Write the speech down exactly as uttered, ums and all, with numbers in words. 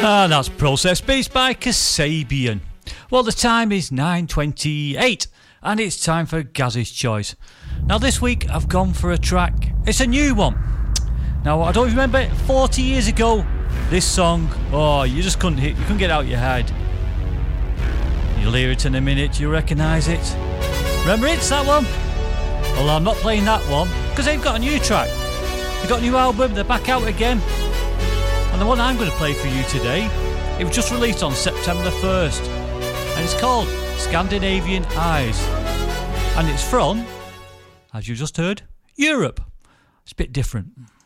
Ah, that's Process Beats by Kasabian. Well, the time is nine twenty-eight and it's time for Gaz's Choice. Now this week I've gone for a track. It's a new one. Now I don't remember it, forty years ago, this song, oh, you just couldn't hit, you couldn't get it out of your head. You'll hear it in a minute, you recognise it. Remember it's that one? Well, I'm not playing that one because they've got a new track. They've got a new album, they're back out again. And the one I'm going to play for you today, it was just released on September first. And it's called Scandinavian Eyes. And it's from, as you just heard, Europe. It's a bit different.